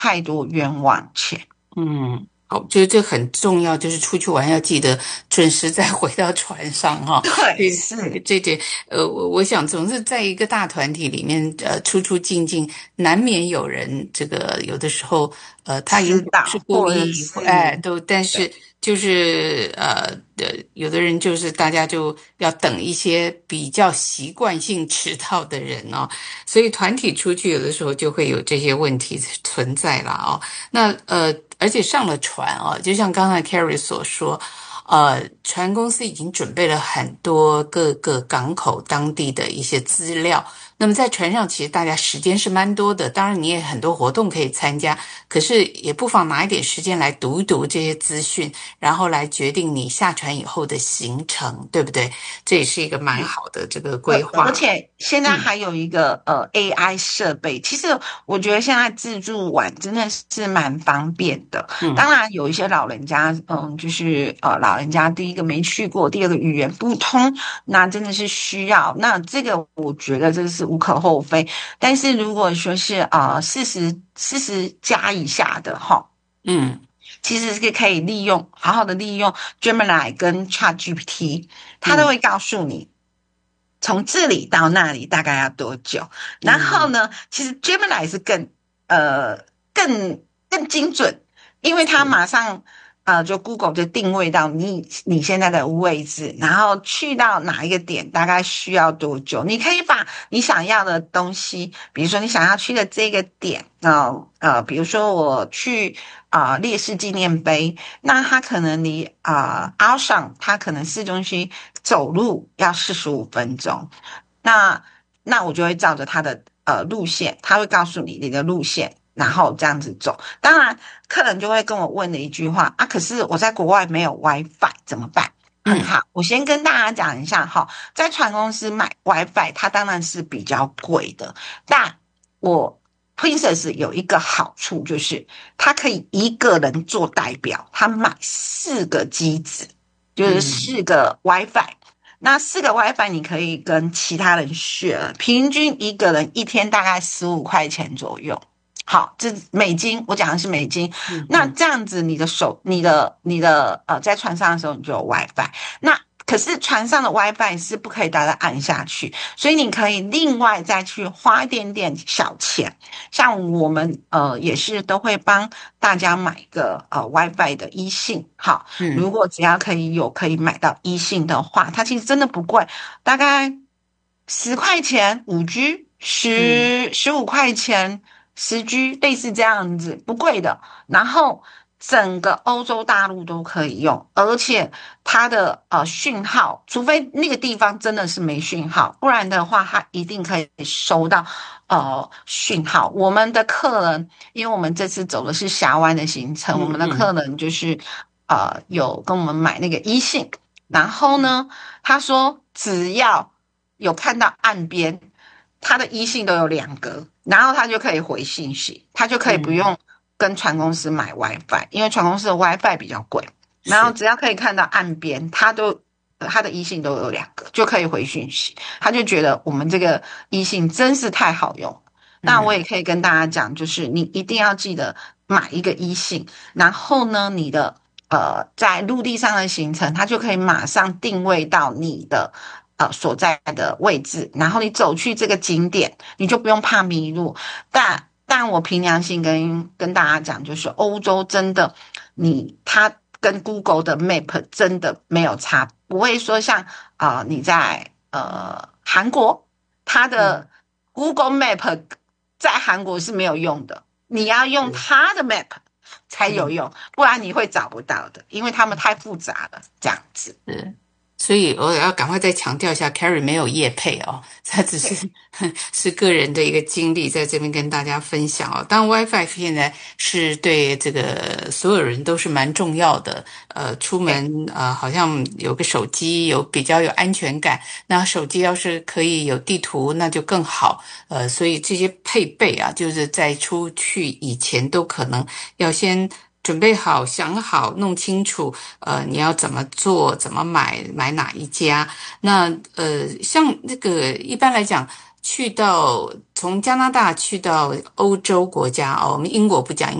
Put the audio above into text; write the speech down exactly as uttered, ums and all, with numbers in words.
太多冤枉钱。 嗯，好，就是这很重要，就是出去玩要记得准时再回到船上哈。 对， 这这是。 这点，呃，我我想总是在一个大团体里面，呃，出出进进，难免有人这个有的时候，呃，他也迟许不是到或者故意，哎， 是都，但对。 是就是呃的，有的人就是大家就要等一些比较习惯性迟到的人哦，所以团体出去有的时候就会有这些问题存在了哦。那呃，而且上了船啊，就像刚才 Carrie 所说，呃，船公司已经准备了很多各个港口当地的一些资料。那么在船上，其实大家时间是蛮多的，当然你也很多活动可以参加，可是也不妨拿一点时间来读一读这些资讯，然后来决定你下船以后的行程，对不对？这也是一个蛮好的这个规而而划。 且现在嗯还有一个呃 A I 设备，其实我觉得现在自助玩真的是蛮方便的。 嗯当然有一些老人家，嗯，就是呃老人家第一个没去过，第二个语言不通，那真的是需要。那这个我觉得这是无可厚非。但是如果说是呃四十四十加以下的哈， 嗯其实是可以利用好好的利用 Gemini 跟 ChatGPT，它都嗯会告诉你。从这里到那里大概要多久？然后嗯， 呢，其实 Gemini 是更呃更更精准，因为它马上呃就 Google 就定位到你你现在的位置，然后去到哪一个点大概需要多久？你可以把你想要的东西，比如说你想要去的这个点，呃呃，比如说我去啊、呃烈士纪念碑，那它可能离啊、呃、阿尚，它可能市中心走路要四十五分钟，那那我就会照着它的呃路线，它会告诉你你的路线，然后这样子走。当然，客人就会跟我问的一句话啊，可是我在国外没有 WiFi 怎么办？很嗯好，我先跟大家讲一下哈，在船公司买 WiFi，它当然是比较贵的，但我 Princess 有一个好处就是，它可以一个人做代表，他买四个机子，就是嗯四个 WiFi。那四个 WiFi 你可以跟其他人 share，平均一个人一天大概十五块钱左右。好，这美金，我讲的是美金。那嗯嗯这样子，你的手、你的、你的呃，在船上的时候你就有 WiFi。那可是船上的 WiFi 是不可以大家按下去，所以你可以另外再去花一点点小钱。像我们呃也是都会帮大家买个呃 WiFi 的一信，好，如嗯果只要可以有可以买到一信的话，它其实真的不贵，大概十块钱五 G， 嗯十十五块钱十 G，类似这样子，不贵的。然后整个欧洲大陆都可以用，而且它的呃讯号，除非那个地方真的是没讯号，不然的话，它一定可以收到呃讯号。我们的客人，因为我们这次走的是峡湾的行程，我们的客嗯嗯人就是呃有跟我们买那个一信，然后呢，他说只要有看到岸边，他的一信都有两格，然后他就可以回信息，他就可以不嗯， 用跟船公司买 WiFi，因为船公司的 WiFi 比较贵。然后是。 只要可以看到岸边，他都他的一信都有两个，就可以回讯息。他就觉得我们这个一信真是太好用。那我嗯也可以跟大家讲，就是你一定要记得买一个一信，然后呢，你的呃在陆地上的行程，它就可以马上定位到你的呃所在的位置，然后你走去这个景点，你就不用怕迷路。但但我凭良心跟跟大家讲，就是欧洲真的，你它跟 Google 的 Map 真的没有差，不会说像啊、呃你在呃韩国，它嗯的 Google Map 在韩国是没有用的，你要用是它的 Map 才有嗯用，不然你会找不到的，因为他们太复杂了，这样子。 是，所以我要赶快再强调一下，Carrie 没有业配哦，他只是对。 是个人的一个经历，在这边跟大家分享哦。当然 WiFi 现在是对这个所有人都是蛮重要的，呃，出对。 门呃好像有个手机有比较有安全感，那手机要是可以有地图，那就更好。呃，所以这些配备啊，就是在出去以前都可能要先准备好、想好、弄清楚，呃，你要怎么做、怎么买、买哪一家。那呃，像那个一般来讲， 去到从加拿大去到欧洲国家哦，我们英国不讲。